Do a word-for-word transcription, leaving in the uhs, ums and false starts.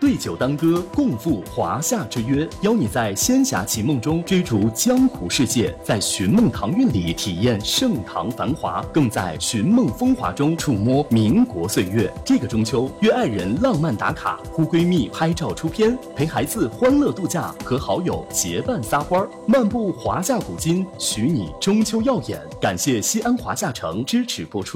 对酒当歌，共赴华夏之约，邀你在仙侠奇梦中追逐江湖世界，在寻梦唐韵里体验盛唐繁华，更在寻梦风华中触摸民国岁月。这个中秋，约爱人浪漫打卡，呼闺蜜拍照出片，陪孩子欢乐度假，和好友结伴撒欢，漫步华夏古今，许你中秋耀眼。感谢西安华夏城支持播出。